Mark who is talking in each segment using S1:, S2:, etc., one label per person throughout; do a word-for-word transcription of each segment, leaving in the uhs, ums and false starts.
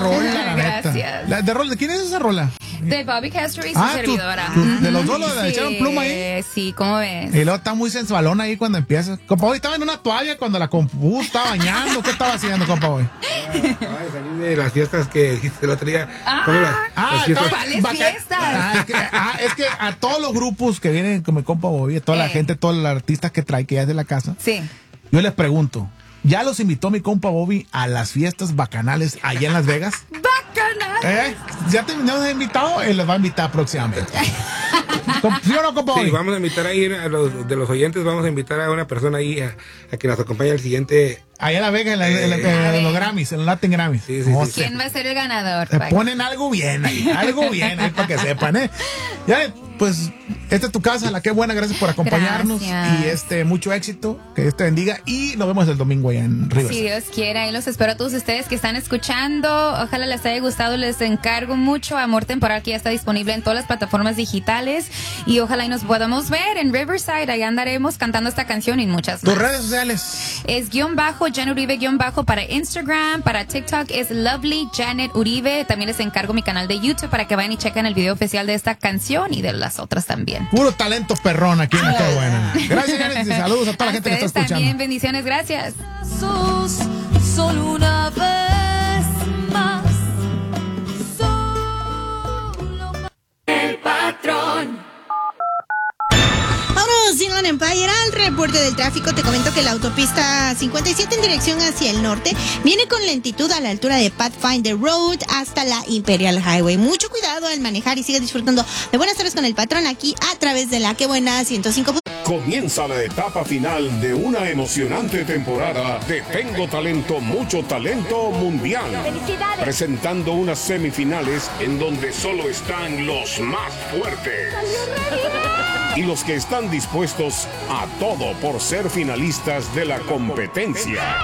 S1: rola, la neta.
S2: Gracias.
S1: La, de, rola, ¿de quién es esa rola?
S2: De Bobby Castro y su
S1: Ah,
S2: servidora.
S1: tú, tú, de los dos
S2: Sí,
S1: le echaron pluma ahí.
S2: Sí, ¿cómo ves?
S1: Y luego está muy sensualón ahí cuando empieza. Compa, hoy estaba en una toalla cuando la compu estaba bañando. ¿Qué estaba haciendo, compa, hoy?
S3: Ay, salí de las fiestas que dijiste el otro día.
S2: Ah,
S3: ¿Cómo las-
S1: Ah,
S3: las fiestas?
S2: ¿cuáles
S1: Baca-
S2: fiestas?
S1: Ah, es, que, ah, es que a todos los grupos que vienen con mi compa Bobby, toda la
S2: Eh.
S1: gente, todos los artistas que trae, que ya es de la casa,
S2: Sí.
S1: yo les pregunto, ¿ya los invitó mi compa Bobby a las fiestas bacanales allá en Las Vegas?
S2: ¡Bacanal!
S1: ¿Eh? ¿Ya te nos ha invitado? Él los va a invitar próximamente. Com- ¿Sí o no, compa Bobby?
S3: Sí, vamos a invitar ahí a los de los oyentes, vamos a invitar a una persona ahí a, a que nos acompañe al siguiente.
S1: Allá en Las Vegas, en, la- en la- en- en los Grammys, en los Latin Grammys.
S3: Sí, sí,
S1: Oh,
S3: sí.
S1: sí.
S2: ¿Quién va a ser el ganador?
S1: Te
S2: Pac?
S1: ponen algo bien ahí, algo bien ahí para que sepan, ¿eh? Ya, pues, esta es tu casa, la que buena, gracias por acompañarnos.
S2: Gracias.
S1: Y este, mucho éxito, que Dios te bendiga. Y nos vemos el domingo allá en Rivers.
S2: Si Dios quiera, y los espero a todos ustedes que están escuchando. Ojalá les haya gustado, les encargo mucho. Amor Temporal, que ya está disponible en todas las plataformas digitales. Y ojalá y nos podamos ver en Riverside. Allá andaremos cantando esta canción y muchas
S1: Tus
S2: más.
S1: redes sociales.
S2: Es guión bajo, Janet Uribe guión bajo para Instagram, para TikTok es Lovely Janet Uribe. También les encargo mi canal de YouTube para que vayan y chequen el video oficial de esta canción y de las otras también.
S1: Puro talento perrón aquí en la que buena. Gracias, Janet, y saludos a toda la gente que está
S2: ustedes
S1: escuchando.
S2: también, bendiciones, gracias.
S4: Sos solo una vez más. Solo más. El patrón.
S5: Vámonos, Inland Empire, al reporte del tráfico. Te comento que la autopista cincuenta y siete en dirección hacia el norte viene con lentitud a la altura de Pathfinder Road hasta la Imperial Highway. Mucho cuidado al manejar y sigue disfrutando de Buenas Tardes con el Patrón aquí a través de la que buena ciento cinco.
S6: Comienza la etapa final de una emocionante temporada de Tengo Talento, Mucho Talento Mundial. Presentando unas semifinales en donde solo están los más fuertes. Y los que están dispuestos a todo por ser finalistas de la competencia.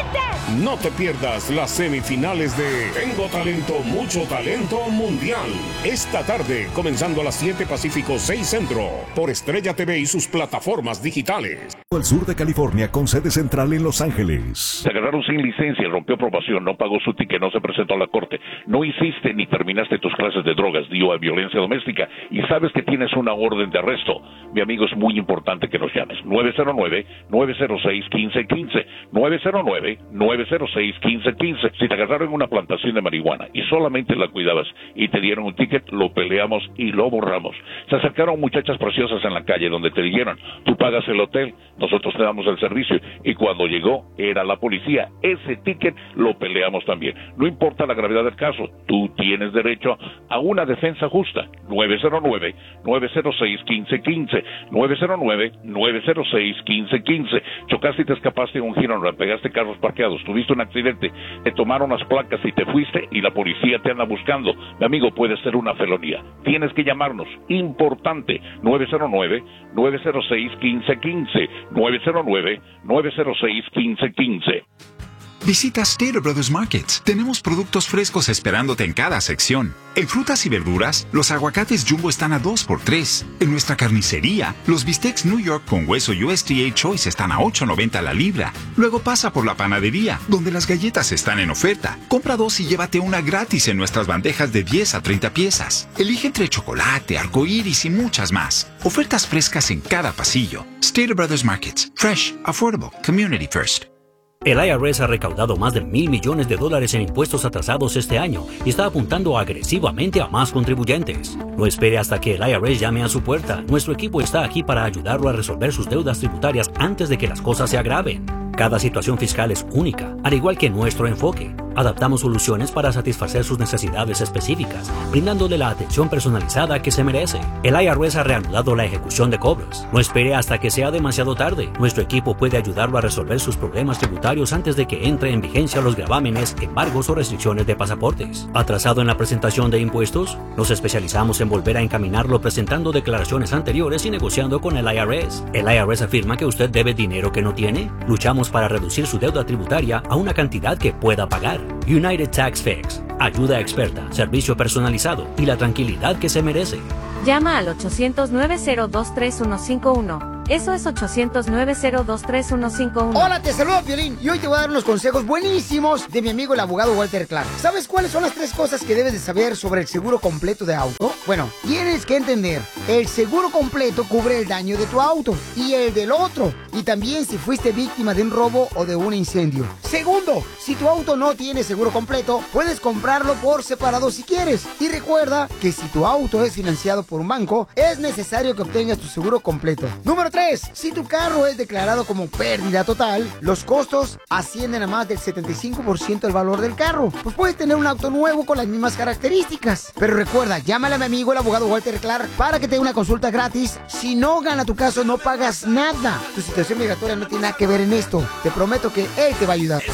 S6: No te pierdas las semifinales de Tengo Talento, Mucho Talento Mundial. Esta tarde, comenzando a las siete Pacífico, seis Centro, por Estrella T V y sus plataformas digitales.
S7: Al sur de California, con sede central en Los Ángeles.
S8: Se agarraron sin licencia, rompió aprobación, no pagó su ticket, no se presentó a la corte, no hiciste ni terminaste tus clases de drogas, dio a violencia doméstica y sabes que tienes una orden de arresto. Mi amigo, es muy importante que nos llames. nueve cero nueve, nueve cero seis, uno cinco uno cinco. nueve cero nueve, nueve cero seis, uno cinco uno cinco. Si te agarraron en una plantación de marihuana y solamente la cuidabas y te dieron un ticket, lo peleamos y lo borramos. Se acercaron muchachas preciosas en la calle donde te dijeron, tú pagas el hotel, nosotros te damos el servicio, y cuando llegó era la policía. Ese ticket lo peleamos también. No importa la gravedad del caso, tú tienes derecho a una defensa justa. nueve cero nueve, nueve cero seis, uno cinco uno cinco. nueve cero nueve, nueve cero seis, uno cinco uno cinco. Chocaste y te escapaste en un giro, pegaste carros parqueados, tuviste un accidente, te tomaron las placas y te fuiste y la policía te anda buscando. Mi amigo, puede ser una felonía. Tienes que llamarnos. Importante. nueve cero nueve, nueve cero seis, uno cinco uno cinco. nueve cero nueve, nueve cero seis, uno cinco uno cinco.
S9: Visita Stater Brothers Markets. Tenemos productos frescos esperándote en cada sección. En frutas y verduras, los aguacates Jumbo están a dos por tres. En nuestra carnicería, los bistecs New York con hueso U S D A Choice están a ocho noventa la libra. Luego pasa por la panadería, donde las galletas están en oferta. Compra dos y llévate una gratis en nuestras bandejas de diez a treinta piezas. Elige entre chocolate, arcoíris y muchas más. Ofertas frescas en cada pasillo. Stater Brothers Markets. Fresh, affordable, community first.
S10: El I R S ha recaudado más de mil millones de dólares en impuestos atrasados este año y está apuntando agresivamente a más contribuyentes. No espere hasta que el I R S llame a su puerta. Nuestro equipo está aquí para ayudarlo a resolver sus deudas tributarias antes de que las cosas se agraven. Cada situación fiscal es única, al igual que nuestro enfoque. Adaptamos soluciones para satisfacer sus necesidades específicas, brindándole la atención personalizada que se merece. El I R S ha reanudado la ejecución de cobros. No espere hasta que sea demasiado tarde. Nuestro equipo puede ayudarlo a resolver sus problemas tributarios antes de que entre en vigencia los gravámenes, embargos o restricciones de pasaportes. ¿Atrasado en la presentación de impuestos? Nos especializamos en volver a encaminarlo presentando declaraciones anteriores y negociando con el I R S. ¿El I R S afirma que usted debe dinero que no tiene? Luchamos para reducir su deuda tributaria a una cantidad que pueda pagar. United Tax Fix. Ayuda experta, servicio personalizado y la tranquilidad que se merece.
S11: Llama al ochocientos, nueve cero dos, tres uno cinco uno. Eso es ochocientos, nueve cero dos, tres uno cinco uno.
S12: Hola, te saludo, Piolín, y hoy te voy a dar unos consejos buenísimos de mi amigo el abogado Walter Clark. ¿Sabes cuáles son las tres cosas que debes de saber sobre el seguro completo de auto? Bueno, tienes que entender, el seguro completo cubre el daño de tu auto y el del otro, y también si fuiste víctima de un robo o de un incendio. Segundo, si tu auto no tiene seguro completo, puedes comprarlo por separado si quieres. Y recuerda que si tu auto es financiado por un banco, es necesario que obtengas tu seguro completo. Número tres, si tu carro es declarado como pérdida total, los costos ascienden a más del setenta y cinco por ciento del valor del carro. Pues puedes tener un auto nuevo con las mismas características. Pero recuerda, llámale a mi amigo el abogado Walter Clark para que te dé una consulta gratis. Si no gana tu caso, no pagas nada. Tu situación migratoria no tiene nada que ver en esto. Te prometo que él te va a ayudar.